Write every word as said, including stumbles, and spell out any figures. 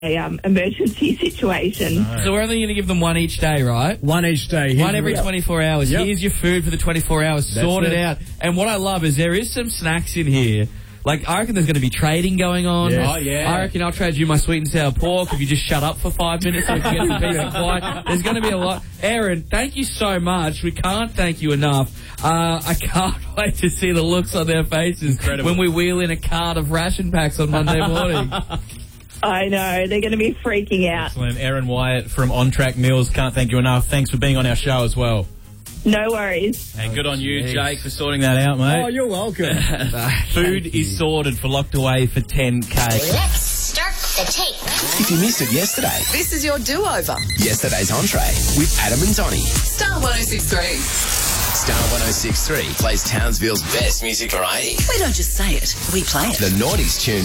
a um, emergency situation. No. So we're only going to give them one each day, right? One each day. Here's one every twenty-four hours. Yep. Here's your food for the twenty-four hours. That's Sort it it. out. And what I love is there is some snacks in here. Like, I reckon there's going to be trading going on. Yes. Oh, yeah. I reckon I'll trade you my sweet and sour pork if you just shut up for five minutes so we can get some peace and quiet. There's going to be a lot. Aaron, thank you so much. We can't thank you enough. Uh, I can't wait to see the looks on their faces Incredible. when we wheel in a cart of ration packs on Monday morning. I know. They're going to be freaking out. Excellent. Aaron Wyatt from On Track Meals. Can't thank you enough. Thanks for being on our show as well. No worries. And good on you, geez. Jake, for sorting that out, mate. Oh, you're welcome. Food is sorted for Locked Away for ten K. Let's start the tape. If you missed it yesterday, This is your do-over. yesterday's entree with Adam and Donnie. Star one oh six point three. Star one oh six point three plays Townsville's best music variety. We don't just say it, we play it. The Naughties tune